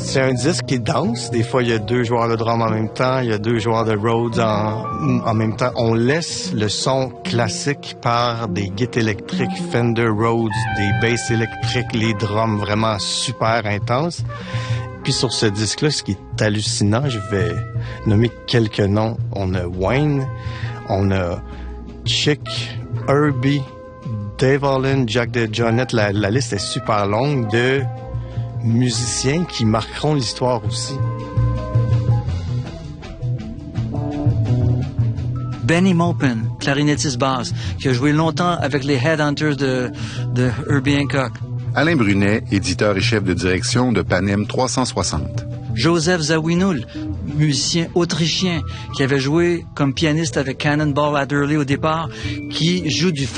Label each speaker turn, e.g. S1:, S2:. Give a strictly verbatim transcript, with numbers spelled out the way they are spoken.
S1: C'est un disque qui danse. Des fois, il y a deux joueurs de drum en même temps, il y a deux joueurs de Rhodes en, en même temps. On laisse le son classique par des guides électriques Fender Rhodes, des basses électriques, les drums vraiment super intenses. Puis sur ce disque-là, ce qui est hallucinant, je vais nommer quelques noms. On a Wayne, on a Chick, Herbie, Dave Holland, Jack DeJohnette. La, la liste est super longue de musiciens qui marqueront l'histoire aussi.
S2: Benny Maupin, clarinettiste basse, qui a joué longtemps avec les Headhunters de, de Herbie Hancock.
S3: Alain Brunet, éditeur et chef de direction de Panem trois cent soixante.
S2: Joseph Zawinul, musicien autrichien, qui avait joué comme pianiste avec Cannonball Adderley au départ, qui joue du